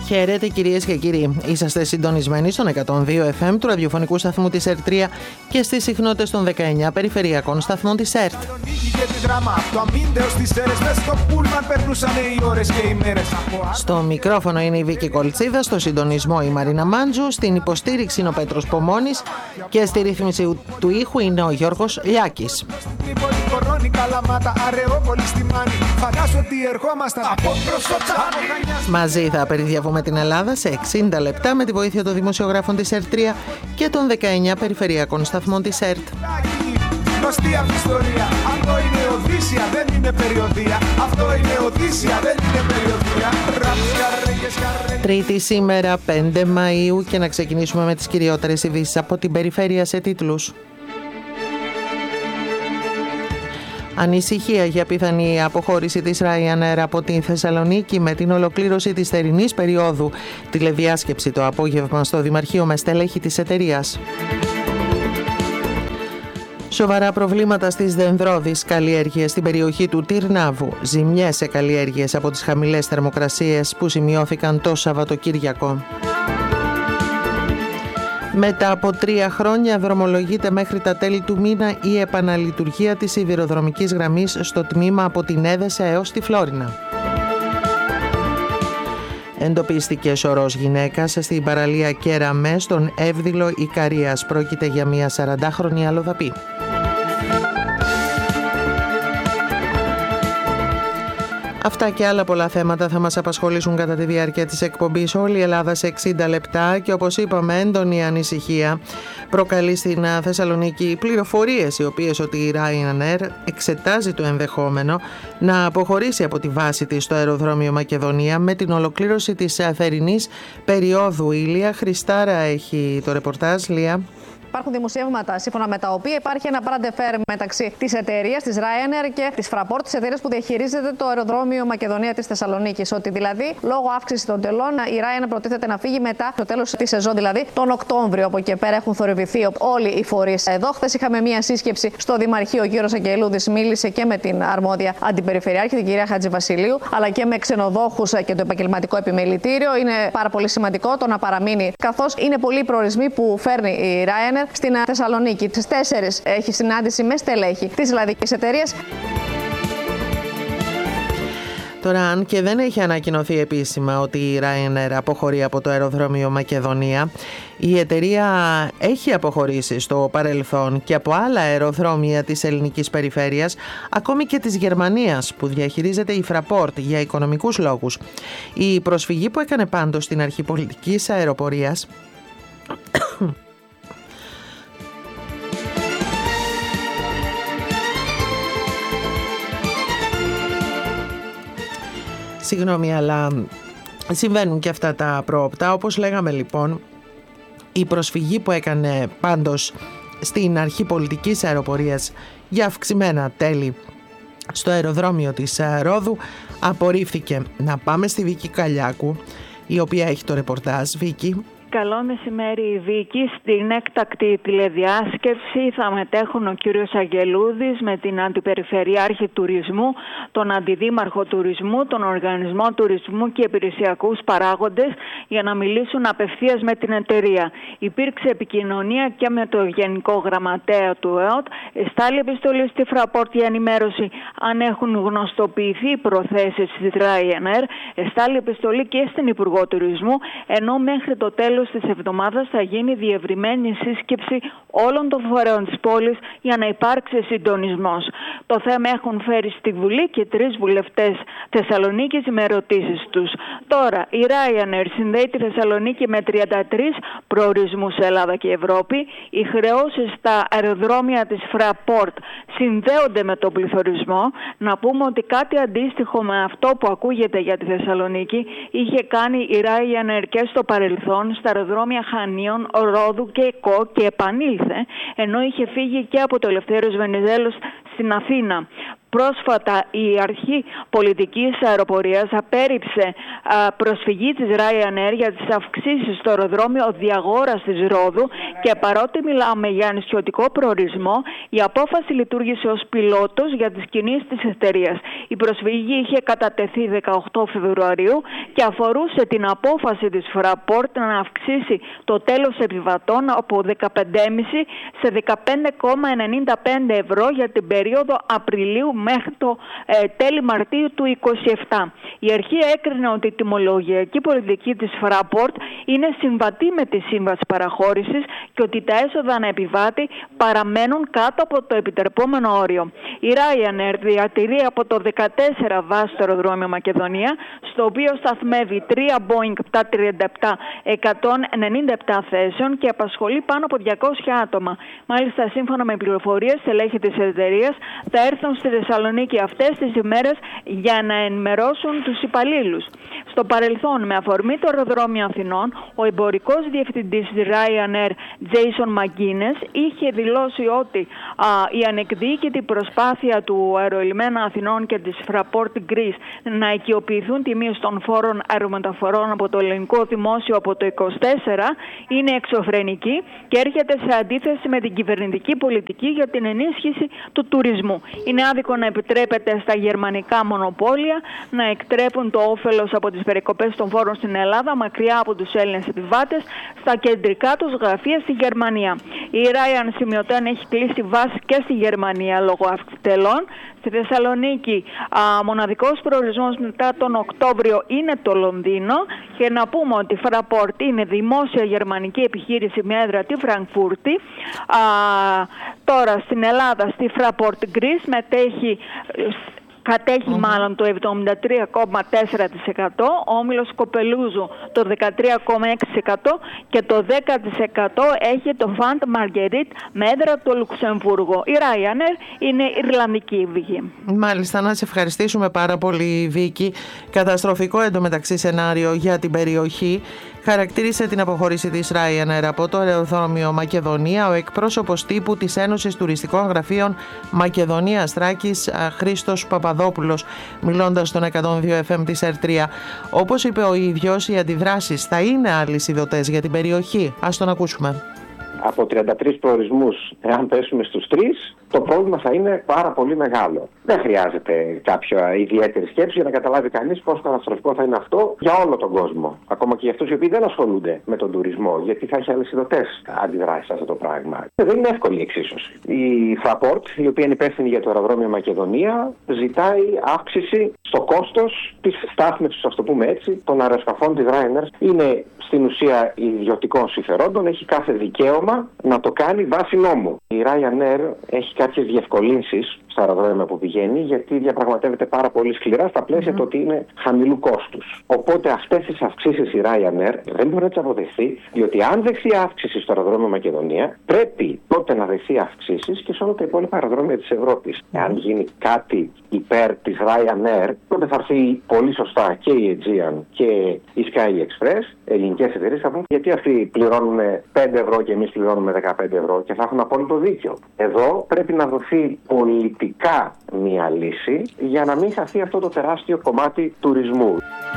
Χαίρετε κυρίες και κύριοι. Είσαστε συντονισμένοι στον 102 FM του ραδιοφωνικού σταθμού της ΕΡΤ3 και στις συχνότητες των 19 περιφερειακών σταθμών της ΕΡΤ. Στο μικρόφωνο είναι η Βίκη Κολτσίδα, στο συντονισμό η Μαρίνα Μάντζου, στην υποστήριξη είναι ο Πέτρος Πομώνης και στη ρύθμιση του ήχου είναι ο Γιώργος Λιάκης. Μαζί θα περιδιαβούμε την Ελλάδα σε 60 λεπτά με τη βοήθεια των δημοσιογράφων της ΕΡΤ3 και των 19 περιφερειακών σταθμών της ΕΡΤ. Γνωστή αυτή η ιστορία. Αυτό είναι Οδύσσια, δεν είναι περιοδία. Αυτό είναι Οδύσσια, δεν είναι περιοδία. Τρίτη σήμερα, 5 Μαΐου, και να ξεκινήσουμε με τις κυριότερες ειδήσεις από την περιφέρεια σε τίτλους. Ανησυχία για πιθανή αποχώρηση της Ryanair από τη Θεσσαλονίκη με την ολοκλήρωση της θερινής περίοδου. Τηλεδιάσκεψη το απόγευμα στο Δημαρχείο με στελέχη της εταιρείας. Σοβαρά προβλήματα στις δενδρώδεις καλλιέργειες στην περιοχή του Τυρνάβου. Ζημιές σε καλλιέργειες από τις χαμηλές θερμοκρασίες που σημειώθηκαν το Σαββατοκύριακο. Μετά από 3 χρόνια δρομολογείται μέχρι τα τέλη του μήνα η επαναλειτουργία της σιδηροδρομικής γραμμής στο τμήμα από την Έδεσα έως τη Φλόρινα. Εντοπίστηκε σωρός γυναίκας στην παραλία Κέραμέ στον Εύδηλο Ικαρίας. Πρόκειται για μια 40χρονη αλλοδαπή. Αυτά και άλλα πολλά θέματα θα μας απασχολήσουν κατά τη διάρκεια της εκπομπής. Όλη η Ελλάδα σε 60 λεπτά και, όπως είπαμε, έντονη ανησυχία προκαλεί στην Θεσσαλονίκη πληροφορίες οι οποίες ότι η Ryanair εξετάζει το ενδεχόμενο να αποχωρήσει από τη βάση της στο αεροδρόμιο Μακεδονία με την ολοκλήρωση της θερινής περίοδου. Η Λία Χριστάρα έχει το ρεπορτάζ. Λία. Υπάρχουν δημοσιεύματα σύμφωνα με τα οποία υπάρχει ένα παραντεφέρ μεταξύ της εταιρείας, της Ryanair και της Fraport, της εταιρείας που διαχειρίζεται το αεροδρόμιο Μακεδονία της Θεσσαλονίκης. Ότι δηλαδή λόγω αύξησης των τελών η Ryanair προτίθεται να φύγει μετά το τέλος της σεζόν, δηλαδή τον Οκτώβριο. Από εκεί πέρα έχουν θορυβηθεί όλοι οι φορείς εδώ. Χθες είχαμε μία σύσκεψη στο Δημαρχείο. Ο κύριος Αγγελούδης μίλησε και με την αρμόδια αντιπεριφερειάρχη, την κυρία Χατζηβασιλείου, αλλά και με ξενοδόχους και το επαγγελματικό επιμελητήριο. Είναι πάρα πολύ σημαντικό το να παραμείνει, καθώς είναι πολλοί οι προορισμοί που φέρνει η Ryanair στην Θεσσαλονίκη. Στις 4 έχει συνάντηση με στελέχη της ελλαδικής εταιρείας. Τώρα, αν και δεν έχει ανακοινωθεί επίσημα ότι η Ryanair αποχωρεί από το αεροδρόμιο Μακεδονία, η εταιρεία έχει αποχωρήσει στο παρελθόν και από άλλα αεροδρόμια της ελληνικής περιφέρειας, ακόμη και της Γερμανίας που διαχειρίζεται η Fraport για οικονομικούς λόγους. Η προσφυγή που έκανε πάντως στην αρχή πολιτικής αεροπορίας Συγγνώμη, αλλά συμβαίνουν και αυτά τα πρόοπτα. Όπως λέγαμε λοιπόν, η προσφυγή που έκανε πάντως στην αρχή πολιτικής αεροπορίας για αυξημένα τέλη στο αεροδρόμιο της Ρόδου απορρίφθηκε. Να πάμε στη Βίκη Καλιάκου, η οποία έχει το ρεπορτάζ. Βίκη. Καλό μεσημέρι, Βίκη. Στην έκτακτη τηλεδιάσκεψη θα μετέχουν ο κύριος Αγγελούδης με την Αντιπεριφερειάρχη Τουρισμού, τον Αντιδήμαρχο Τουρισμού, τον Οργανισμό Τουρισμού και υπηρεσιακούς παράγοντες για να μιλήσουν απευθείας με την εταιρεία. Υπήρξε επικοινωνία και με το Γενικό Γραμματέα του ΕΟΤ. Εστάλει επιστολή στη Fraport για ενημέρωση αν έχουν γνωστοποιηθεί προθέσεις της Ryanair. Εστάλει επιστολή και στην Υπουργό Τουρισμού, ενώ μέχρι το τέλος της εβδομάδας θα γίνει διευρυμένη σύσκεψη όλων των φορέων της πόλης για να υπάρξει συντονισμός. Το θέμα έχουν φέρει στη Βουλή και 3 βουλευτές Θεσσαλονίκης με ερωτήσεις τους. Τώρα, η Ryanair συνδέει τη Θεσσαλονίκη με 33 προορισμούς σε Ελλάδα και Ευρώπη. Οι χρεώσεις στα αεροδρόμια της Fraport συνδέονται με τον πληθωρισμό. Να πούμε ότι κάτι αντίστοιχο με αυτό που ακούγεται για τη Θεσσαλονίκη είχε κάνει η Ryanair και στο παρελθόν στα αεροδρόμια Χανίων, Ρόδου και ΚΟ και επανήλθε, ενώ είχε φύγει και από το Ελευθέριος Βενιζέλος στην Αθήνα. Πρόσφατα η αρχή πολιτικής αεροπορίας απέρριψε προσφυγή της Ryanair για τις αυξήσεις στο αεροδρόμιο Διαγόρας της Ρόδου και παρότι μιλάμε για νησιωτικό προορισμό, η απόφαση λειτουργήσε ως πιλότος για τις κινήσεις της εταιρείας. Η προσφυγή είχε κατατεθεί 18 Φεβρουαρίου και και αφορούσε την απόφαση της Fraport να αυξήσει το τέλος επιβατών από 15,5 σε 15,95 ευρώ για την περίοδο Απριλίου μέχρι το τέλη Μαρτίου του 2027. Η αρχή έκρινε ότι η τιμολογιακή πολιτική της Fraport είναι συμβατή με τη σύμβαση παραχώρησης και ότι τα έσοδα ανά επιβάτη παραμένουν κάτω από το επιτρεπόμενο όριο. Η Ryanair διατηρεί από το 2014 βάση στο αεροδρόμιο Μακεδονία, στο οποίο σταθμεύει 3 Boeing 737 197 θέσεων και απασχολεί πάνω από 200 άτομα. Μάλιστα, σύμφωνα με πληροφορίες, στελέχη της εταιρείας θα έρθουν στη Θεσσαλονίκη αυτές τις ημέρες για να ενημερώσουν τους υπαλλήλους. Στο παρελθόν, με αφορμή το αεροδρόμιο Αθηνών, ο εμπορικός διευθυντής της Ryanair, Jason McGuinness, είχε δηλώσει ότι η ανεκδίκητη προσπάθεια του αερολιμένα Αθηνών και της Fraport Greece να οικειοποιηθούν τη μείωση των φόρων αερομεταφορών από το ελληνικό δημόσιο από το 2024 είναι εξωφρενική και έρχεται σε αντίθεση με την κυβερνητική πολιτική για την ενίσχυση του τουρισμού. Είναι άδικο να επιτρέπεται στα γερμανικά μονοπόλια να εκτρέπουν το όφελος από τις περικοπές των φόρων στην Ελλάδα μακριά από τους Έλληνες επιβάτες στα κεντρικά τους γραφεία στη Γερμανία. Η Ryanair σημειωτέων έχει κλείσει βάση και στη Γερμανία λόγω αυξητελών. Στη Θεσσαλονίκη μοναδικός προορισμός μετά τον Οκτώβριο είναι το Λονδίνο και να πούμε ότι η Fraport είναι δημόσια γερμανική επιχείρηση με έδρα τη Φραγκφούρτη. Τώρα στην Ελλάδα στη Fraport Greece κατέχει μάλλον το 73,4%, ο όμιλος Κοπελούζου το 13,6% και το 10% έχει το Φαντ Μαργκερίτ με έδρα το Λουξεμβούργο. Η Ryanair είναι Ιρλανδική, Βίκη. Μάλιστα, να σε ευχαριστήσουμε πάρα πολύ, Βίκη. Καταστροφικό εντωμεταξύ σενάριο για την περιοχή χαρακτήρισε την αποχώρηση της Ryanair από το αεροδρόμιο Μακεδονία ο εκπρόσωπος τύπου της Ένωσης Τουριστικών Γραφείων Μακεδονίας Θράκης, Χρήστος Παπαδόπουλος, μιλώντας στον 102 FM της ΕΡΤΡΙΑ. Όπως είπε ο ίδιος, οι αντιδράσεις θα είναι αλυσιδωτές για την περιοχή. Ας τον ακούσουμε. Από 33 προορισμούς, εάν πέσουμε στους 3, το πρόβλημα θα είναι πάρα πολύ μεγάλο. Δεν χρειάζεται κάποια ιδιαίτερη σκέψη για να καταλάβει κανείς πόσο καταστροφικό θα είναι αυτό για όλο τον κόσμο. Ακόμα και για αυτούς οι οποίοι δεν ασχολούνται με τον τουρισμό, γιατί θα έχει αλυσιδωτές αντιδράσεις αυτό το πράγμα. Δεν είναι εύκολη η εξίσωση. Η Fraport, η οποία είναι υπεύθυνη για το αεροδρόμιο Μακεδονία, ζητάει αύξηση στο κόστος της στάθμευσης, ας το πούμε έτσι, των αεροσκαφών της Ryanair. Είναι στην ουσία ιδιωτικών συμφερόντων, έχει κάθε δικαίωμα να το κάνει βάσει νόμου. Η Ryanair έχει κάποιες διευκολύνσεις στα αεροδρόμια που πηγαίνει, γιατί διαπραγματεύεται πάρα πολύ σκληρά στα πλαίσια του ότι είναι χαμηλού κόστους. Οπότε αυτές τις αυξήσεις η Ryanair δεν μπορεί να τις αποδεχθεί, διότι αν δεχθεί αύξηση στο αεροδρόμιο Μακεδονία, πρέπει τότε να δεχθεί αυξήσεις και σε όλα τα υπόλοιπα αεροδρόμια της Ευρώπης. Αν γίνει κάτι υπέρ της Ryanair, τότε θα έρθει πολύ σωστά και η Aegean και η Sky Express, ελληνικές εταιρείες, θα πούν γιατί αυτοί πληρώνουν 5 ευρώ και εμείς πληρώνουμε 15 ευρώ και θα έχουν απόλυτο δίκιο. Εδώ πρέπει να δοθεί πολιτικά μία λύση για να μην χαθεί αυτό το τεράστιο κομμάτι τουρισμού.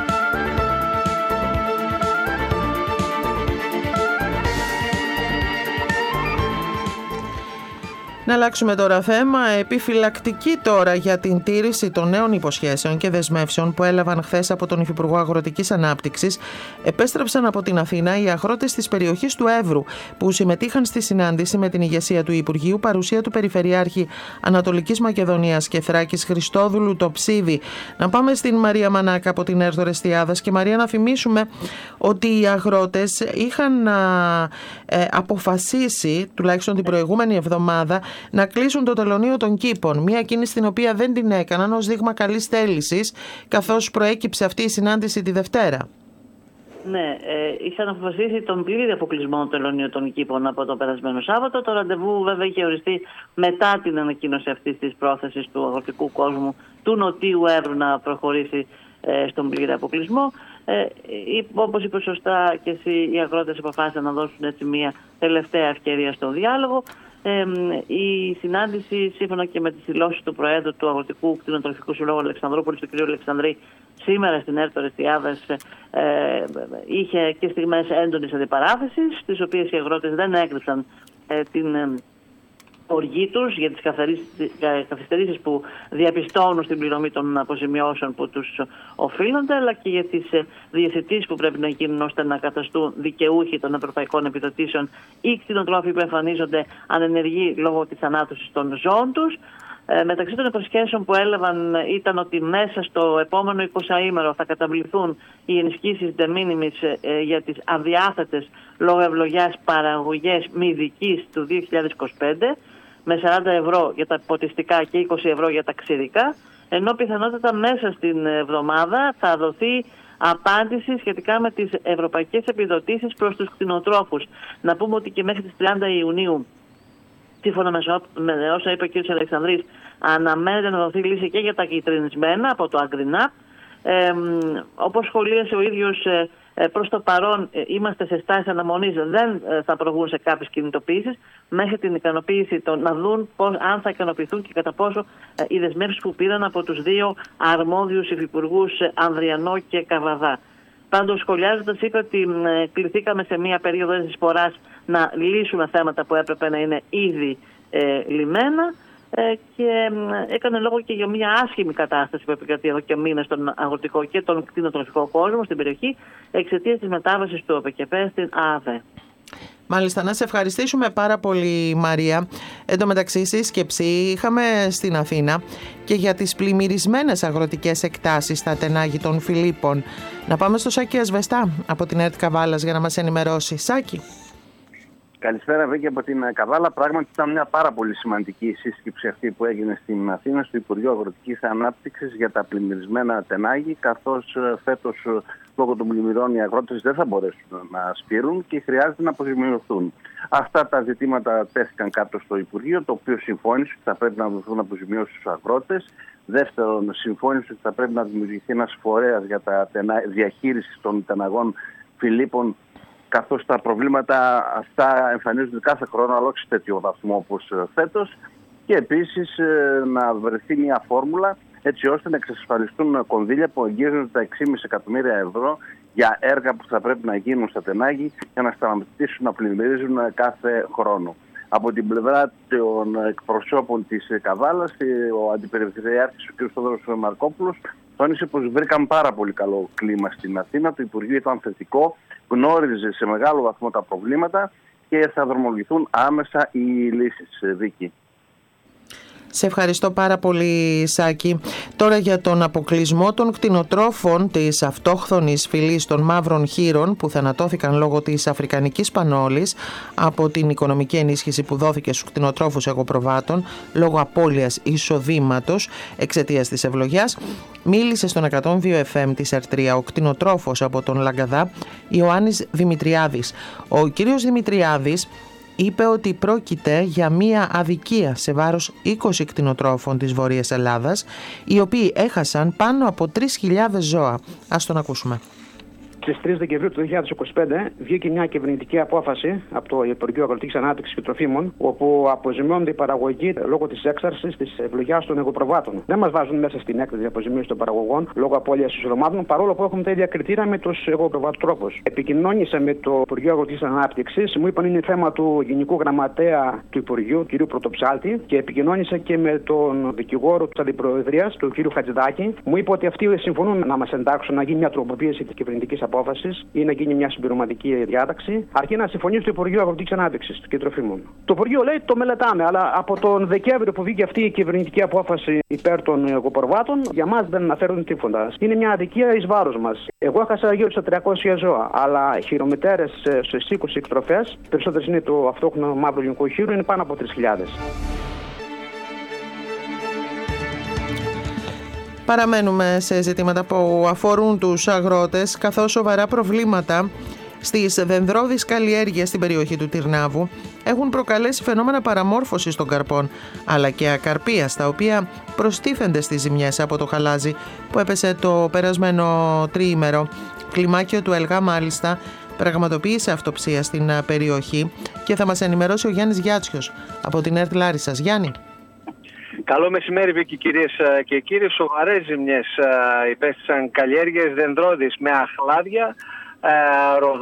Να αλλάξουμε τώρα θέμα. Επιφυλακτική τώρα για την τήρηση των νέων υποσχέσεων και δεσμεύσεων που έλαβαν χθες από τον Υφυπουργό Αγροτικής Ανάπτυξης, επέστρεψαν από την Αθήνα οι αγρότες της περιοχής του Εύρου, που συμμετείχαν στη συνάντηση με την ηγεσία του Υπουργείου, παρουσία του Περιφερειάρχη Ανατολικής Μακεδονίας και Θράκης Χριστόδουλου Τοψίδη. Να πάμε στην Μαρία Μανάκα από την Έρθο Ρεστιάδας. Και Μαρία, να θυμίσουμε ότι οι αγρότες είχαν αποφασίσει, τουλάχιστον την προηγούμενη εβδομάδα, να κλείσουν το τελωνείο των Κήπων. Μια κίνηση την οποία δεν την έκαναν ως δείγμα καλής θέλησης, καθώς προέκυψε αυτή η συνάντηση τη Δευτέρα. Ναι, είχαν αποφασίσει τον πλήρη αποκλεισμό των τελωνίων των Κήπων από το περασμένο Σάββατο. Το ραντεβού βέβαια είχε οριστεί μετά την ανακοίνωση αυτής της πρόθεσης του αγροτικού κόσμου του Νοτίου Εύρου να προχωρήσει στον πλήρη αποκλεισμό. Όπως είπε σωστά και εσύ, οι αγρότες αποφάσισαν να δώσουν έτσι μια τελευταία ευκαιρία στον διάλογο. Η συνάντηση, σύμφωνα και με τις δηλώσεις του Προέδρου του Αγροτικού Κτηνοτροφικού Συλλόγου Αλεξανδρούπολης, του κ. Αλεξανδρή, σήμερα στην Έρθο Ρεστιάδας, είχε και στιγμές έντονης αντιπαράθεσης, τις οποίες οι αγρότες δεν έκρυψαν την οργή τους για τις καθυστερήσεις που διαπιστώνουν στην πληρωμή των αποζημιώσεων που τους οφείλονται, αλλά και για τις διευθετήσεις που πρέπει να γίνουν ώστε να καταστούν δικαιούχοι των ευρωπαϊκών επιδοτήσεων ή κτηνοτρόφοι που εμφανίζονται ανενεργοί λόγω της ανάπτυξης των ζώων τους. Μεταξύ των υποσχέσεων που έλαβαν ήταν ότι μέσα στο επόμενο 20ήμερο θα καταβληθούν οι ενισχύσεις de minimis για τις αδιάθετες λόγω ευλογιάς παραγωγές μη δικής του 2025, με 40 ευρώ για τα ποτιστικά και 20 ευρώ για τα ξηρικά, ενώ πιθανότατα μέσα στην εβδομάδα θα δοθεί απάντηση σχετικά με τις ευρωπαϊκές επιδοτήσεις προς τους κτηνοτρόφους. Να πούμε ότι και μέχρι τις 30 Ιουνίου, σύμφωνα με όσα είπε ο κ. Αλεξανδρής, αναμένεται να δοθεί λύση και για τα κυτρινισμένα από το Agrinap. Όπως σχολίασε ο ίδιος, προς το παρόν είμαστε σε στάση αναμονής, δεν θα προβούν σε κάποιες κινητοποιήσεις μέχρι την ικανοποίηση να δουν αν θα ικανοποιηθούν και κατά πόσο οι δεσμεύσεις που πήραν από τους δύο αρμόδιους υφυπουργούς Ανδριανό και Καβαδά. Πάντως, σχολιάζοντας, είπε ότι κληθήκαμε σε μία περίοδο εσποράς να λύσουμε θέματα που έπρεπε να είναι ήδη λυμμένα και έκανε λόγο και για μια άσχημη κατάσταση που επικρατεί εδώ και μήνες στον αγροτικό και τον κτηνοτροφικό κόσμο στην περιοχή εξαιτίας της μετάβασης του ΟΠΕΚΕΠ στην ΑΑΒΕ. Μάλιστα, να σε ευχαριστήσουμε πάρα πολύ, Μαρία. Εν τω μεταξύ, σύσκεψη είχαμε στην Αθήνα και για τις πλημμυρισμένες αγροτικές εκτάσεις στα τενάγη των Φιλίππων. Να πάμε στο Σάκη Ασβεστά από την ΕΡΤ Καβάλας για να μας ενημερώσει. Σάκη. Καλησπέρα, Βίκη, από την Καβάλα. Πράγματι, ήταν μια πάρα πολύ σημαντική σύσκεψη αυτή που έγινε στην Αθήνα, στο Υπουργείο Αγροτικής Ανάπτυξης, για τα πλημμυρισμένα τενάγη, καθώς φέτος λόγω των πλημμυρών οι αγρότες δεν θα μπορέσουν να σπείρουν και χρειάζεται να αποζημιωθούν. Αυτά τα ζητήματα τέθηκαν κάτω στο Υπουργείο, το οποίο συμφώνησε ότι θα πρέπει να δοθούν αποζημιώσεις στους αγρότες. Δεύτερον, συμφώνησε ότι θα πρέπει να δημιουργηθεί ένας φορέας για τα διαχείριση των τεναγών Φιλίππων, καθώς τα προβλήματα αυτά εμφανίζονται κάθε χρόνο, αλλά όχι σε τέτοιο βαθμό όπως φέτος. Και επίσης να βρεθεί μια φόρμουλα έτσι ώστε να εξασφαλιστούν κονδύλια που αγγίζουν τα 6,5 εκατομμύρια ευρώ για έργα που θα πρέπει να γίνουν στα τενάγη για να σταματήσουν να πλημμυρίζουν κάθε χρόνο. Από την πλευρά των εκπροσώπων της Καβάλας, ο Αντιπεριφερειάρχης, ο κ. Στόδωρος Μαρκόπουλος, τόνισε πως βρήκαν πάρα πολύ καλό κλίμα στην Αθήνα. Το Υπουργείο ήταν θετικό, γνώριζε σε μεγάλο βαθμό τα προβλήματα και θα δρομολογηθούν άμεσα οι λύσεις, Βίκη. Σε ευχαριστώ πάρα πολύ, Σάκη. Τώρα για τον αποκλεισμό των κτηνοτρόφων της αυτόχθονης φυλής των μαύρων χήρων που θανατώθηκαν λόγω της αφρικανικής πανόλης από την οικονομική ενίσχυση που δόθηκε στους κτηνοτρόφους εγωπροβάτων λόγω απώλειας εισοδήματος εξαιτίας της ευλογιάς, μίλησε στον 102 FM της ΕΡΤ3 ο κτηνοτρόφος από τον Λαγκαδά, Ιωάννης Δημητριάδης. Ο κύριος Δημητριάδης είπε ότι πρόκειται για μία αδικία σε βάρος 20 κτηνοτρόφων της Βόρειας Ελλάδας, οι οποίοι έχασαν πάνω από 3.000 ζώα. Ας τον ακούσουμε. Στις 3 Δεκεμβρίου του 2025 βγήκε μια κυβερνητική απόφαση από το Υπουργείο Αγροτικής Ανάπτυξης και Τροφίμων, όπου αποζημιώνονται οι παραγωγοί λόγω της έξαρσης της ευλογιάς των εγωπροβάτων. Δεν μας βάζουν μέσα στην έκθεση αποζημίωση των παραγωγών λόγω απώλειας εισοδημάτων, παρόλο που έχουμε τα ίδια κριτήρια με τους εγωπροβατοτρόφους. Επικοινώνησα με το Υπουργείο Αγροτικής Ανάπτυξης, μου είπαν είναι θέμα του Γενικού Γραμματέα του Υπουργείου, κ. Πρωτοψάλτη, και επικοινώνησα και με τον δικηγόρο της Αντιπροεδρίας, του κ. Χατζηδάκη. Μου είπε ότι αυτοί συμφωνούν να μας εντάξουν, να γίνει μια τροποποίηση της κυβερνητικής απόφασης ή να γίνει μια συμπληρωματική διάταξη, αρκεί να συμφωνήσει το Υπουργείο Αγροτικής Ανάπτυξης και Τροφίμων. Το Υπουργείο λέει το μελετάμε, αλλά από τον Δεκέμβριο που βγήκε αυτή η κυβερνητική απόφαση υπέρ των εγωπροβάτων, για μας δεν αναφέρουν τίποτα. Είναι μια αδικία εις βάρος μας. Εγώ έχασα γύρω στα 300 ζώα, αλλά χειρομετέρες στις 20 εκτροφές, περισσότερες είναι το αυτόχθονο μαύρο ελληνικό χείρο, είναι πάνω από 3.000. Παραμένουμε σε ζητήματα που αφορούν τους αγρότες, καθώς σοβαρά προβλήματα στις δενδρώδεις καλλιέργειες στην περιοχή του Τυρνάβου έχουν προκαλέσει φαινόμενα παραμόρφωσης των καρπών, αλλά και ακαρπίας, τα οποία προστίθενται στις ζημιές από το χαλάζι που έπεσε το περασμένο τριήμερο. Κλιμάκιο του ΕΛΓΑ μάλιστα πραγματοποίησε αυτοψία στην περιοχή και θα μας ενημερώσει ο Γιάννης Γιάτσιος από την ΕΡΤ Λάρισσας. Γιάννη. Καλό μεσημέρι, Βίκη, κυρίες και κύριοι. Σοβαρές ζημιές υπέστησαν καλλιέργειες δενδρώδης με αχλάδια,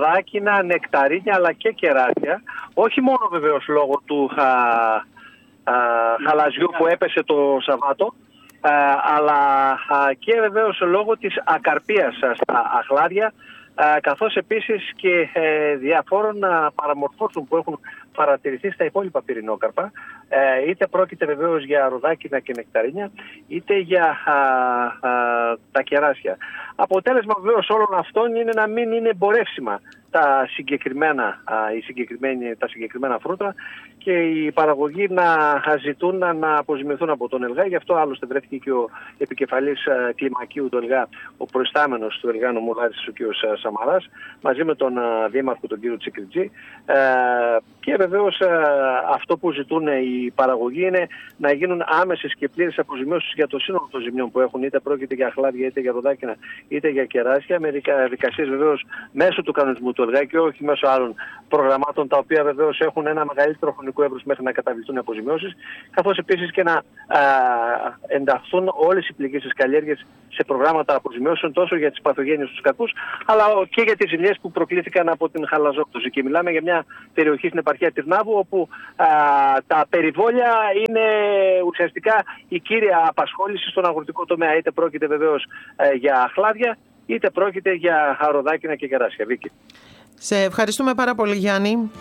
ροδάκινα, νεκταρίνια αλλά και κεράσια. Όχι μόνο βεβαίως λόγω του χαλαζιού που έπεσε το Σαββάτο, αλλά και βεβαίως λόγω της ακαρπίας στα αχλάδια, καθώς επίσης και διαφόρων παραμορφώσεων που έχουν παρατηρηθεί στα υπόλοιπα πυρηνόκαρπα, είτε πρόκειται βεβαίως για ροδάκινα και νεκταρίνια, είτε για τα κεράσια. Αποτέλεσμα βεβαίως όλων αυτών είναι να μην είναι εμπορεύσιμα τα συγκεκριμένα φρούτα και οι παραγωγοί να ζητούν να αποζημιωθούν από τον ΕΛΓΑ. Γι' αυτό άλλωστε βρέθηκε και ο επικεφαλής κλιμακίου του ΕΛΓΑ, ο προϊστάμενος του ΕΛΓΑ νομολάτης, ο κ. Σαμαράς, μαζί με τον δήμαρχο, τον κ. Τσικριτζή. Και βεβαίως αυτό που ζητούν οι παραγωγοί είναι να γίνουν άμεσες και πλήρες αποζημιώσεις για το σύνολο των ζημιών που έχουν, είτε πρόκειται για αχλάδια, είτε για ροδάκινα, είτε για κεράσια, με δικασίες βεβαίως μέσω του κανονισμού του ΕΛΓΑ και όχι μέσω άλλων προγραμμάτων, τα οποία βεβαίως έχουν ένα μεγαλύτερο χρονικό εύρος μέχρι να καταβληθούν αποζημιώσεις, καθώς επίσης και να ενταχθούν όλες οι πληγήσεις καλλιέργειες σε προγράμματα αποζημιώσεων τόσο για τις παθογένειες τους κακούς, αλλά και για τις ζημιές που προκλήθηκαν από την χαλαζόπτωση. Και μιλάμε για μια περιοχή στην επαρχία Τυρνάβου, όπου τα περιβόλια είναι ουσιαστικά η κύρια απασχόληση στον αγροτικό τομέα. Είτε πρόκειται βεβαίως για αχλάδια, είτε πρόκειται για ροδάκινα και κεράσια. Βίκη. Σε ευχαριστούμε πάρα πολύ, Γιάννη.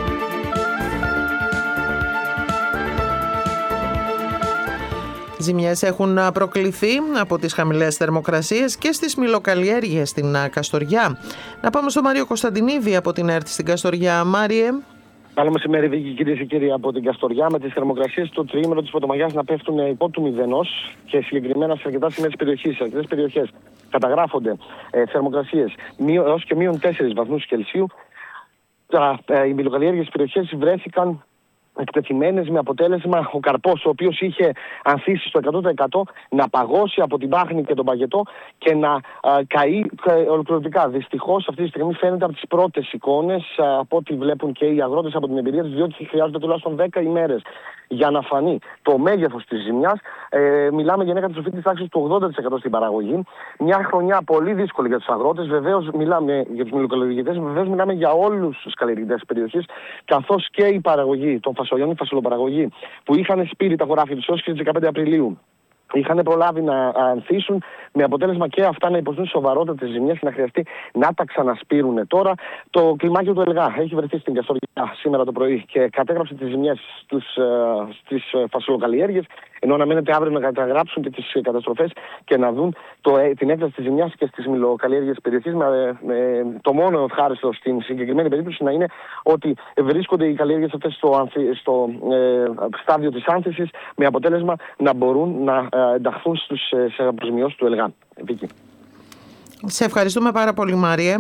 Ζημιές έχουν προκληθεί από τις χαμηλές θερμοκρασίες και στις μυλοκαλλιέργειες στην Καστοριά. Να πάμε στο Μάριο Κωνσταντινίδη από την ΕΡΤ στην Καστοριά. Μάριε. Καλό μεσημέρι, Βίκη, κυρίες και κύριοι, από την Καστοριά, με τις θερμοκρασίες στο τριήμερο της Πρωτομαγιάς να πέφτουν υπό του μηδενός και συγκεκριμένα σε αρκετά σημεία της περιοχής. Σε αρκετές περιοχές καταγράφονται θερμοκρασίες έως και μείον 4 βαθμούς Κελσίου. Οι μυλοκαλλιέργειες περιοχές βρέθηκαν εκτεθειμένες, με αποτέλεσμα ο καρπός, ο οποίος είχε ανθίσει στο 100%, να παγώσει από την πάχνη και τον παγετό και να καεί ολοκληρωτικά. Δυστυχώς αυτή τη στιγμή φαίνεται από τις πρώτες εικόνες, από ό,τι βλέπουν και οι αγρότες από την εμπειρία τους, διότι χρειάζονται τουλάχιστον 10 ημέρες για να φανεί το μέγεθος της ζημιάς. Μιλάμε για μια καταστροφή της τάξης του 80% στην παραγωγή. Μια χρονιά πολύ δύσκολη για τους αγρότες. Βεβαίως μιλάμε για τους μυλοκαλλιεργητές, βεβαίως μιλάμε για όλους τους καλλιεργητές της περιοχής, καθώς και η παραγωγή των φασολιών, η φασολοπαραγωγή, που είχαν σπείρει τα χωράφια τους έως και τις 15 Απριλίου. Είχαν προλάβει να ανθίσουν, με αποτέλεσμα και αυτά να υποστούν σοβαρότατες ζημιές και να χρειαστεί να τα ξανασπείρουν. Τώρα το κλιμάκιο του ΕΛΓΑ έχει βρεθεί στην Καστοριά σήμερα το πρωί και κατέγραψε τις ζημιές στις φασολοκαλλιέργειες, ενώ αναμένεται αύριο να καταγράψουν και τις καταστροφές και να δουν την έκταση της ζημιάς και στις μυλοκαλλιέργειες περιοχής. Το μόνο ευχάριστο στην συγκεκριμένη περίπτωση να είναι ότι βρίσκονται οι καλλιέργειες αυτές στο στάδιο της άνθησης, με αποτέλεσμα να μπορούν να ενταχθούν σε αποζημιώσεις του ΕΛΓΑ. Βίκη. Σε ευχαριστούμε πάρα πολύ, Μάριε.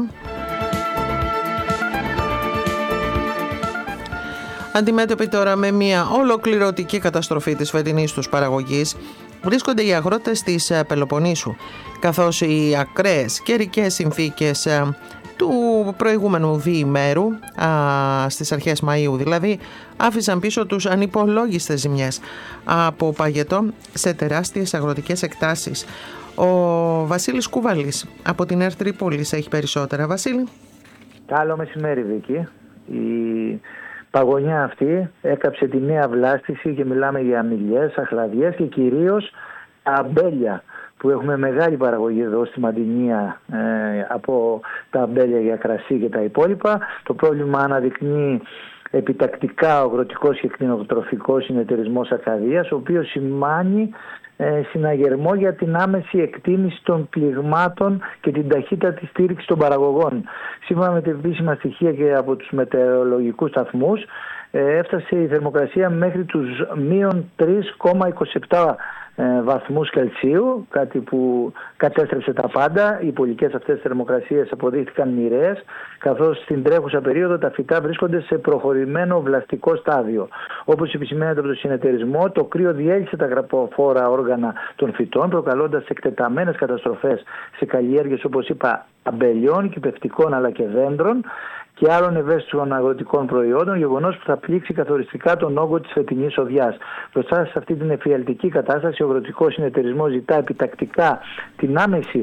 Αντιμέτωποι τώρα με μια ολοκληρωτική καταστροφή της φετινής τους παραγωγής, βρίσκονται οι αγρότες της Πελοποννήσου, καθώς οι ακραίες καιρικές συνθήκες του προηγούμενου διημέρου, στις αρχές Μαΐου δηλαδή, άφησαν πίσω τους ανυπολόγιστες ζημιές από παγετό σε τεράστιες αγροτικές εκτάσεις. Ο Βασίλης Κουβαλής από την ΕΡΤ Τρίπολης έχει περισσότερα. Βασίλη. Καλό μεσημέρι, Βίκη. Η παγωνιά αυτή έκαψε τη νέα βλάστηση και μιλάμε για αμυλιές, αχλαδιές και κυρίως αμπέλια, που έχουμε μεγάλη παραγωγή εδώ στη Μαντινία από τα αμπέλια για κρασί και τα υπόλοιπα. Το πρόβλημα αναδεικνύει επιτακτικά ο Αγροτικός και Κτηνοτροφικός Συνεταιρισμός Ακαδείας, ο οποίος σημάνει συναγερμό για την άμεση εκτίμηση των πληγμάτων και την ταχύτατη στήριξη των παραγωγών. Σύμφωνα με τα επίσημα στοιχεία και από τους μετεωρολογικούς σταθμούς, έφτασε η θερμοκρασία μέχρι τους μείον 3,27 βαθμούς Κελσίου, κάτι που κατέστρεψε τα πάντα. Οι πολικές αυτές θερμοκρασίες αποδείχθηκαν μοιραίες, καθώς στην τρέχουσα περίοδο τα φυτά βρίσκονται σε προχωρημένο βλαστικό στάδιο. Όπως επισημαίνεται από το συνεταιρισμό, το κρύο διέλυσε τα γραπτοφόρα όργανα των φυτών, προκαλώντας εκτεταμένες καταστροφές σε καλλιέργειες, όπως είπα, αμπελιών, κυπευτικών αλλά και δέντρων και άλλων ευαίσθητων αγροτικών προϊόντων, γεγονός που θα πλήξει καθοριστικά τον όγκο της φετινής οδιάς. Μπροστά σε αυτή την εφιαλτική κατάσταση, ο Αγροτικός Συνεταιρισμός ζητά επιτακτικά την άμεση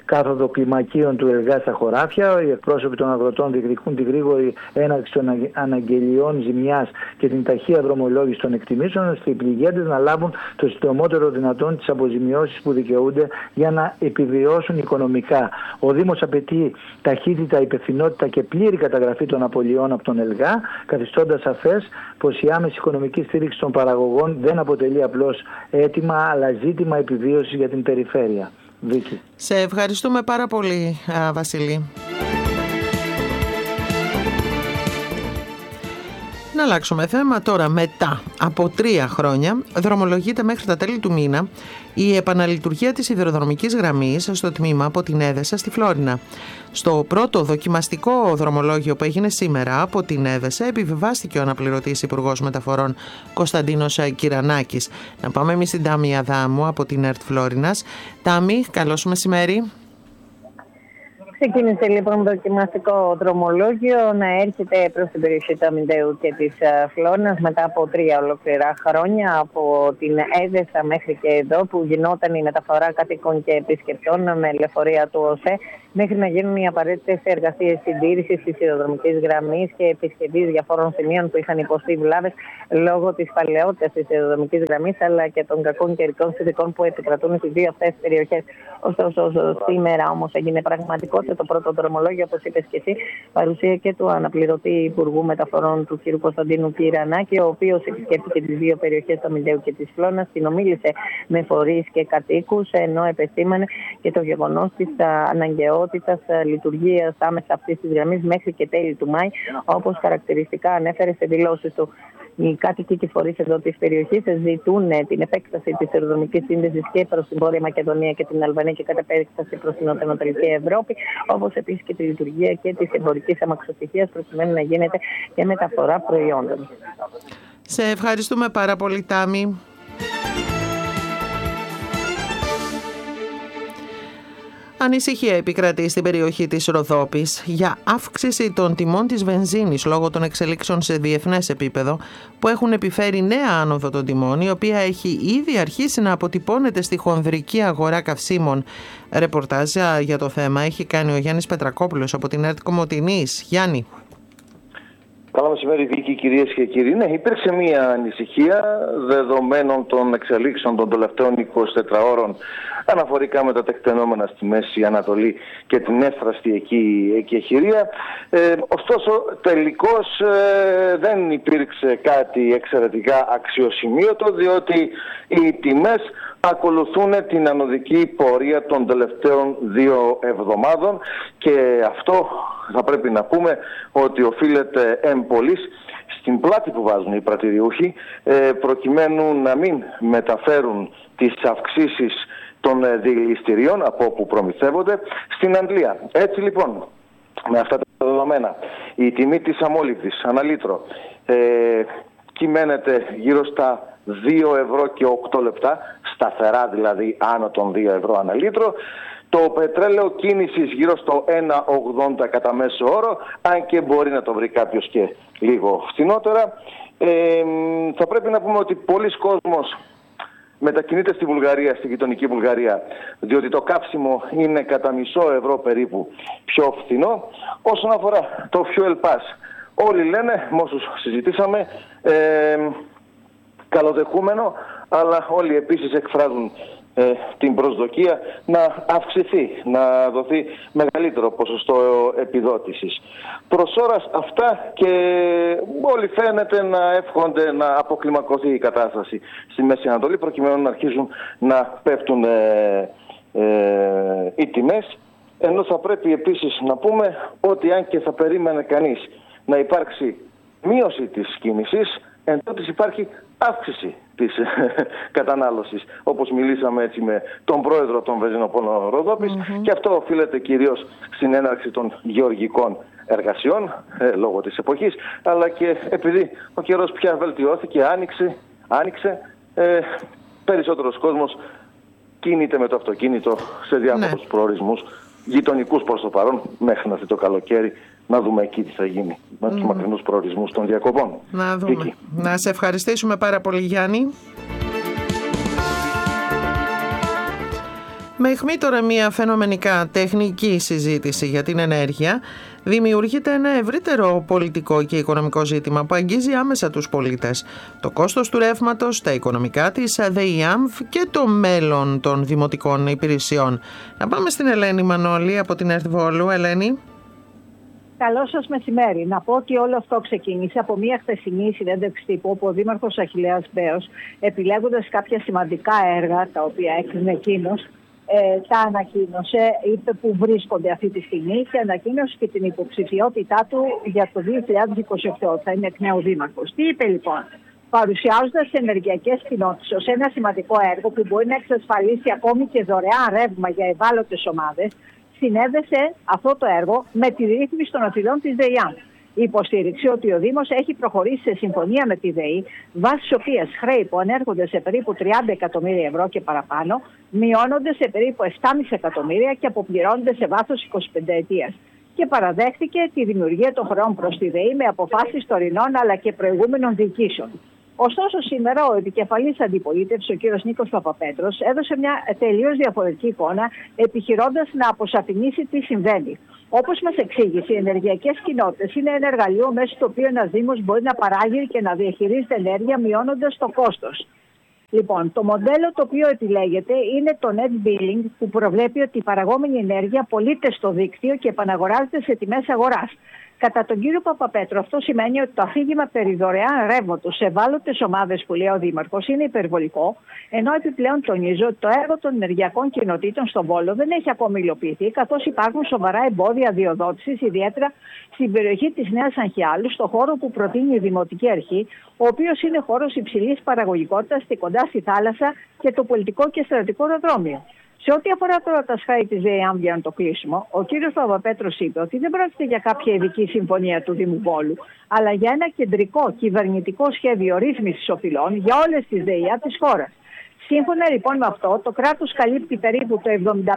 κάθοδο κλιμακίων του ΕΛΓΑ στα χωράφια. Οι εκπρόσωποι των αγροτών διεκδικούν τη γρήγορη έναρξη των αναγγελιών ζημιάς και την ταχεία δρομολόγηση των εκτιμήσεων, ώστε οι πληγέντες να λάβουν το συντομότερο δυνατόν τις αποζημιώσεις που δικαιούνται για να επιβιώσουν οικονομικά. Ο Δήμος απαιτεί ταχύτητα, υπευθυνότητα και πλήρη καταγραφή των απολειών από τον ΕΛΓΑ, καθιστώντας σαφές πως η άμεση οικονομική στήριξη των παραγωγών δεν αποτελεί απλώς αίτημα, αλλά ζήτημα επιβίωσης για την περιφέρεια. Βίκη. Σε ευχαριστούμε πάρα πολύ, Βασίλη. Να αλλάξουμε θέμα τώρα. Μετά από 3 χρόνια δρομολογείται μέχρι τα τέλη του μήνα η επαναλειτουργία της σιδηροδρομικής γραμμής στο τμήμα από την Έδεσα στη Φλόρινα. Στο πρώτο δοκιμαστικό δρομολόγιο που έγινε σήμερα από την Έδεσα επιβιβάστηκε ο αναπληρωτής Υπουργός Μεταφορών Κωνσταντίνος Κυρανάκης. Να πάμε εμείς στην Τάμη Αδάμου από την ΕΡΤ Φλόρινας. Τάμη, καλώς μεσημέρι. Ξεκίνησε λοιπόν δοκιμαστικό δρομολόγιο να έρχεται προς την περιοχή του Αμυντέου και της Φλόρινας μετά από 3 ολόκληρα χρόνια, από την Έδεσα μέχρι και εδώ που γινόταν η μεταφορά κατοίκων και επισκεπτών με λεωφορεία του ΟΣΕ, μέχρι να γίνουν οι απαραίτητες εργασίες συντήρησης της σιδηροδρομικής γραμμής και επισκευής διαφόρων σημείων που είχαν υποστεί βλάβες λόγω της παλαιότητας της σιδηροδρομικής γραμμής αλλά και των κακών καιρικών συνθηκών που επικρατούν στις δύο αυτές περιοχές. Ωστόσο, σήμερα όμως έγινε πραγματικότητα το πρώτο δρομολόγιο, όπως είπες και εσύ, παρουσία και του αναπληρωτή Υπουργού Μεταφορών του κ. Κωνσταντίνου Κυρανάκη, ο οποίος επισκέφθηκε τις δύο περιοχές του Αμυντέου και της Φλόρινας, συνομίλησε με φορείς και κατοίκους, ενώ επεσήμανε και το γεγονός της αναγκαιότητας λειτουργίας άμεσα αυτής της γραμμής μέχρι και τέλη του Μάη, όπως χαρακτηριστικά ανέφερε σε δηλώσεις του. Οι κάτοικοι και φορείς εδώ της περιοχής ζητούν την επέκταση της σιδηροδρομικής σύνδεσης και προς την Βόρεια Μακεδονία και την Αλβανία και κατά επέκταση προς την Νοτιοανατολική Ευρώπη, όπως επίσης και τη λειτουργία και της εμπορικής αμαξοστοιχείας προκειμένου να γίνεται και μεταφορά προϊόντων. Σε ευχαριστούμε πάρα πολύ, Τάμη. Ανησυχία επικρατεί στην περιοχή της Ροδόπης για αύξηση των τιμών της βενζίνης λόγω των εξελίξεων σε διεθνές επίπεδο που έχουν επιφέρει νέα άνοδο των τιμών, η οποία έχει ήδη αρχίσει να αποτυπώνεται στη χονδρική αγορά καυσίμων. Ρεπορτάζ για το θέμα έχει κάνει ο Γιάννης Πετρακόπουλος από την ΕΡΤ Κομοτηνής. Γιάννη. Καλό μεσημέρι, Βίκη, κυρίες και κύριοι. Ναι, υπήρξε μια ανησυχία δεδομένων των εξελίξεων των τελευταίων 24 ώρων αναφορικά με τα τεκτενόμενα στη Μέση Ανατολή και την εύθραστη εκεί εκεχηρία. Ωστόσο, τελικώς δεν υπήρξε κάτι εξαιρετικά αξιοσημείωτο, διότι οι τιμές ακολουθούν την ανωδική πορεία των τελευταίων 2 εβδομάδων και αυτό θα πρέπει να πούμε ότι οφείλεται εμπολής στην πλάτη που βάζουν οι πρατηριούχοι προκειμένου να μην μεταφέρουν τις αυξήσεις των διελιστηριών από όπου προμηθεύονται στην Αντλία. Έτσι λοιπόν, με αυτά τα δεδομένα, η τιμή της αμόλυβδης ανά λίτρο κυμαίνεται γύρω στα 2 ευρώ και 8 λεπτά, σταθερά δηλαδή άνω των 2 ευρώ ανά λίτρο. Το πετρέλαιο κίνησης γύρω στο 1,80 κατά μέσο όρο, αν και μπορεί να το βρει κάποιος και λίγο φθηνότερα. Θα πρέπει να πούμε ότι πολλοί κόσμος μετακινείται στη Βουλγαρία, στη γειτονική Βουλγαρία, διότι το καύσιμο είναι κατά μισό ευρώ περίπου πιο φθηνό. Όσον αφορά το Fuel Pass, όλοι λένε, με όσους συζητήσαμε, καλοδεχούμενο, αλλά όλοι επίσης εκφράζουν την προσδοκία να αυξηθεί, να δοθεί μεγαλύτερο ποσοστό επιδότησης. Προς ώρας αυτά και όλοι φαίνεται να εύχονται να αποκλιμακωθεί η κατάσταση στη Μέση Ανατολή προκειμένου να αρχίζουν να πέφτουν οι τιμές, ενώ θα πρέπει επίσης να πούμε ότι αν και θα περίμενε κανείς να υπάρξει μείωση της κίνησης, εν τότε υπάρχει αύξηση της κατανάλωσης, όπως μιλήσαμε έτσι με τον πρόεδρο των Βενζινοπόλων Ροδόπης, και αυτό οφείλεται κυρίως στην έναρξη των γεωργικών εργασιών λόγω της εποχής, αλλά και επειδή ο καιρός πια βελτιώθηκε, άνοιξε, περισσότερος κόσμος κινείται με το αυτοκίνητο σε διάφορους προορισμούς γειτονικούς προς το παρόν, μέχρι να έρθει το καλοκαίρι να δούμε εκεί τι θα γίνει με τους μακρινούς προορισμούς των διακοπών. Να δούμε. Εκεί. Να σε ευχαριστήσουμε πάρα πολύ, Γιάννη. Με αιχμή τώρα μια φαινομενικά τεχνική συζήτηση για την ενέργεια, δημιουργείται ένα ευρύτερο πολιτικό και οικονομικό ζήτημα που αγγίζει άμεσα τους πολίτες. Το κόστος του ρεύματος, τα οικονομικά της ΔΕΙΑΜΒ και το μέλλον των δημοτικών υπηρεσιών. Να πάμε στην Ελένη Μανώλη από την ΕΡΤ Βόλου. Ελένη. Καλό σας μεσημέρι. Να πω ότι όλο αυτό ξεκίνησε από μια χθεσινή συνέντευξη τύπου όπου ο Δήμαρχος Αχιλλέας Μπέος, επιλέγοντας κάποια σημαντικά έργα τα οποία έκρινε εκείνος, τα ανακοίνωσε, είπε που βρίσκονται αυτή τη στιγμή και ανακοίνωσε και την υποψηφιότητά του για το 2028. Θα είναι εκ νέου δήμαρχος. Τι είπε λοιπόν? Παρουσιάζοντας ενεργειακές κοινότητες ως ένα σημαντικό έργο που μπορεί να εξασφαλίσει ακόμη και δωρεάν ρεύμα για ευάλωτες ομάδες, συνέδεσε αυτό το έργο με τη ρύθμιση των οφειλών της ΔΕΙΑΜ. Υποστήριξε ότι ο Δήμος έχει προχωρήσει σε συμφωνία με τη ΔΕΗ, βάσει της οποίας χρέη που ανέρχονται σε περίπου 30 εκατομμύρια ευρώ και παραπάνω, μειώνονται σε περίπου 7,5 εκατομμύρια και αποπληρώνονται σε βάθος 25 ετίας. Και παραδέχτηκε τη δημιουργία των χρεών προς τη ΔΕΗ με αποφάσεις τωρινών αλλά και προηγούμενων διοικήσεων. Ωστόσο, σήμερα ο επικεφαλής αντιπολίτευσης, ο κ. Νίκος Παπαπέτρος, έδωσε μια τελείως διαφορετική εικόνα, επιχειρώντας να αποσαφηνίσει τι συμβαίνει. Όπως μας εξήγησε, οι ενεργειακές κοινότητες είναι ένα εργαλείο μέσω του οποίου ένας Δήμος μπορεί να παράγει και να διαχειρίζεται ενέργεια μειώνοντας το κόστος. Λοιπόν, το μοντέλο το οποίο επιλέγεται είναι το net billing, που προβλέπει ότι η παραγόμενη ενέργεια πωλείται στο δίκτυο και επαναγοράζεται σε τιμές αγοράς. Κατά τον κύριο Παπαπέτρο, αυτό σημαίνει ότι το αφήγημα περί δωρεάν ρεύματος σε ευάλωτες ομάδες που λέει ο Δήμαρχος είναι υπερβολικό, ενώ επιπλέον τονίζω ότι το έργο των ενεργειακών κοινοτήτων στον Βόλο δεν έχει ακόμη υλοποιηθεί, καθώς υπάρχουν σοβαρά εμπόδια διοδότησης, ιδιαίτερα στην περιοχή της Νέας Αγχιάλου, στο χώρο που προτείνει η Δημοτική Αρχή, ο οποίος είναι χώρος υψηλής παραγωγικότητας και κοντά στη θάλασσα και το πολιτικό και στρατικό αεροδρόμιο. Σε ό,τι αφορά τώρα τα σχέδια της ΔΕΙΑΜ για το κλείσιμο, ο κύριος Παπαπέτρος είπε ότι δεν πρόκειται για κάποια ειδική συμφωνία του Δήμου Βόλου, αλλά για ένα κεντρικό κυβερνητικό σχέδιο ρύθμισης οφειλών για όλες τις ΔΕΙΑ της χώρας. Σύμφωνα λοιπόν με αυτό, το κράτος καλύπτει περίπου το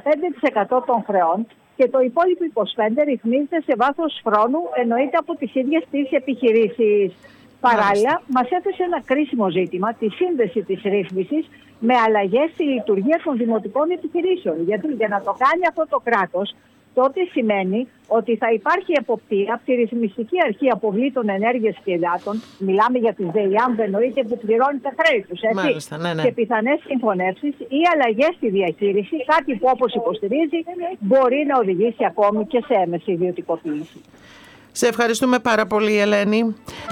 75% των χρεών και το υπόλοιπο 25% ρυθμίζεται σε βάθος χρόνου, εννοείται από τις ίδιες τις επιχειρήσεις. Παράλληλα, μας έθεσε ένα κρίσιμο ζήτημα, τη σύνδεση της ρύθμισης με αλλαγές στη λειτουργία των δημοτικών επιχειρήσεων. Γιατί για να το κάνει αυτό το κράτος, τότε σημαίνει ότι θα υπάρχει εποπτεία από τη ρυθμιστική αρχή αποβλήτων ενέργειας και υδάτων. Μιλάμε για τις ΔΕΙΑΜ, εννοείται, που πληρώνει τα χρέη τους, έτσι. Μάλιστα, ναι. Και πιθανές συγχωνεύσεις ή αλλαγές στη διαχείριση, κάτι που όπως υποστηρίζει μπορεί να οδηγήσει ακόμη και σε έμεση ιδιωτικοποίηση. Σε ευχαριστούμε πάρα πολύ, Ελένη.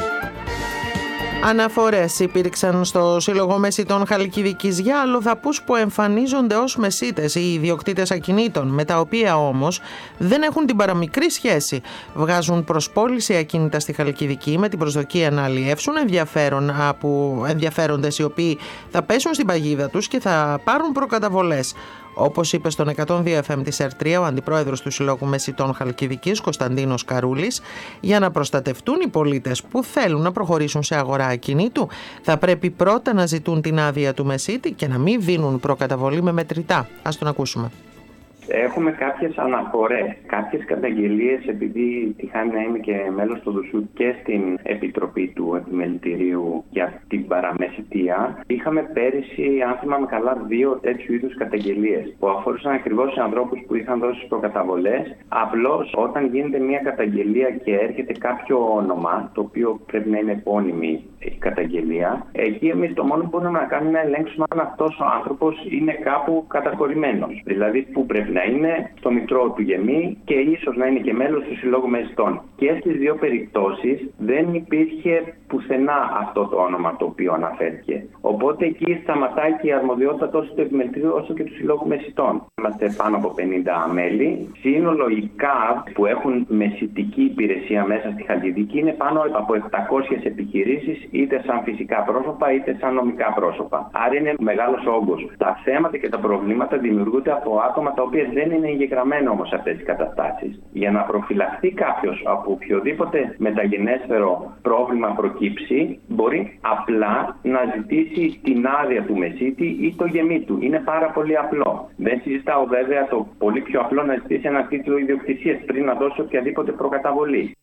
Αναφορές υπήρξαν στο Σύλλογο Μεσιτών Χαλκιδικής για αλλοδαπούς που εμφανίζονται ως μεσίτες ή ιδιοκτήτες ακινήτων, με τα οποία όμως δεν έχουν την παραμικρή σχέση. Βγάζουν προς πώληση ακίνητα στη Χαλκιδική με την προσδοκία να αλλιεύσουν ενδιαφέροντες οι οποίοι θα πέσουν στην παγίδα τους και θα πάρουν προκαταβολές. Όπως είπε στον 102 FM της ΕΡΤ3 ο αντιπρόεδρος του Συλλόγου Μεσιτών Χαλκιδικής, Κωνσταντίνος Καρούλης, για να προστατευτούν οι πολίτες που θέλουν να προχωρήσουν σε αγορά ακινήτου, θα πρέπει πρώτα να ζητούν την άδεια του μεσίτη και να μην δίνουν προκαταβολή με μετρητά. Ας τον ακούσουμε. Έχουμε κάποιες αναφορές, κάποιες καταγγελίες, επειδή τυχάνει να είμαι και μέλος του ΔΟΣΟΥ και στην Επιτροπή του Επιμελητηρίου για την παραμεσητεία. Είχαμε πέρυσι, αν θυμάμαι καλά, 2 τέτοιου είδους καταγγελίες που αφορούσαν ακριβώς σε ανθρώπους που είχαν δώσει προκαταβολές. Απλώς όταν γίνεται μια καταγγελία και έρχεται κάποιο όνομα, το οποίο πρέπει να είναι επώνυμη η καταγγελία, εκεί εμείς το μόνο που μπορούμε να κάνουμε είναι να ελέγξουμε αν αυτός ο άνθρωπος είναι κάπου καταχωρημένος. Δηλαδή, που πρέπει να είναι στο μητρό του γεμί και ίσως να είναι και μέλος του Συλλόγου Μεσιτών. Και στις 2 περιπτώσεις δεν υπήρχε πουθενά αυτό το όνομα το οποίο αναφέρθηκε. Οπότε εκεί σταματάει και η αρμοδιότητα τόσο του Επιμελητηρίου όσο και του Συλλόγου Μεσιτών. Είμαστε πάνω από 50 μέλη. Σύνολο οι ΚΑΒ που έχουν μεσιτική υπηρεσία μέσα στη Χαλκιδική είναι πάνω από 700 επιχειρήσεις, είτε σαν φυσικά πρόσωπα είτε σαν νομικά πρόσωπα. Άρα είναι μεγάλος όγκος. Τα θέματα και τα προβλήματα δημιουργούνται από άτομα τα οποία δεν είναι εγγεγραμμένα όμως σε αυτές τις καταστάσεις. Για να προφυλαχθεί κάποιος από οποιοδήποτε μεταγενέστερο πρόβλημα προκύψει, μπορεί απλά να ζητήσει την άδεια του μεσίτη ή το γεμί του. Είναι πάρα πολύ απλό. Δεν συζητάω βέβαια το πολύ πιο απλό να ζητήσει ένα τίτλο ιδιοκτησίας πριν να δώσει οποιαδήποτε προκαταβολή.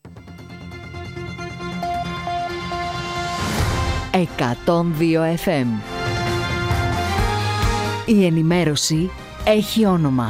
102 FM. Η ενημέρωση έχει όνομα.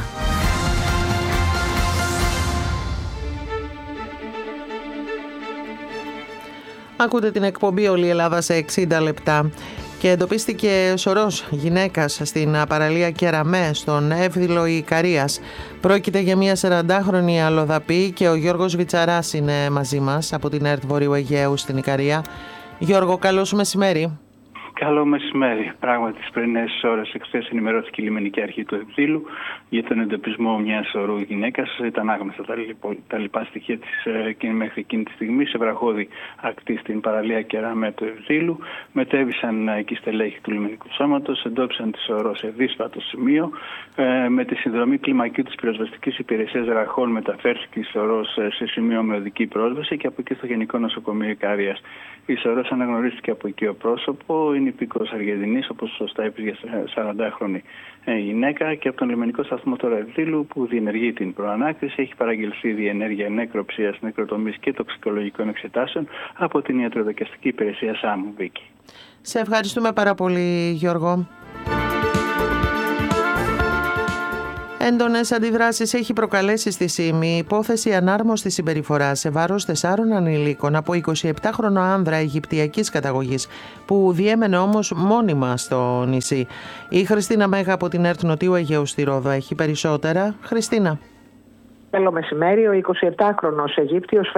Ακούτε την εκπομπή «Όλη η Ελλάδα σε 60 λεπτά» και εντοπίστηκε σωρός γυναίκας στην παραλία Κεραμέ, στον Εύδηλο Ικαρίας. Πρόκειται για μια 40χρονη αλλοδαπή και ο Γιώργος Βιτσαράς είναι μαζί μας από την ΕΡΤ Βορείου Αιγαίου στην Ικαρία. Γιώργο, καλό σου μεσημέρι. Καλό μεσημέρι. Πράγματι, τις πρωινές ώρες εχθές ενημερώθηκε η λιμενική αρχή του Ευδήλου για τον εντοπισμό μιας σωρού γυναίκας. Ήταν άγνωστα τα λοιπά στοιχεία της μέχρι εκείνη τη στιγμή. Σε βραχώδη ακτή στην παραλία Κεραμέ του Ευδήλου. Μετέβησαν εκεί στελέχη του λιμενικού σώματος, εντόπισαν τη σωρό σε δύσβατο σημείο. Με τη συνδρομή κλιμακίου της πυροσβεστικής υπηρεσίας Ραχών μεταφέρθηκε η σωρό σε σημείο με οδική πρόσβαση και από εκεί στο Γενικό Νοσοκομείο Ικαρίας. Η σωρός αναγνωρίστηκε από οικείο πρόσωπο, είναι υπήκοος Αργεντινής, όπως σωστά είπες, για 40χρονη γυναίκα, και από τον λιμενικό σταθμό τώρα Ευδήλου που διενεργεί την προανάκριση έχει παραγγελθεί διενέργεια νεκροψίας, νεκροτομής και τοξικολογικών εξετάσεων από την ιατροδικαστική υπηρεσία ΣΑΜ. Βίκη. Σε ευχαριστούμε πάρα πολύ, Γιώργο. Έντονες αντιδράσεις έχει προκαλέσει στη ΣΥΜΗ η υπόθεση ανάρμοστης συμπεριφοράς σε βάρος 4 ανηλίκων από 27χρονο άνδρα Αιγυπτιακής καταγωγής που διέμενε όμως μόνιμα στο νησί. Η Χριστίνα Μέγα από την ΕΡΤ Νοτιού Αιγαίου στη Ρόδο έχει περισσότερα. Χριστίνα. Καλό μεσημέρι. Ο 27χρονος Αιγύπτιος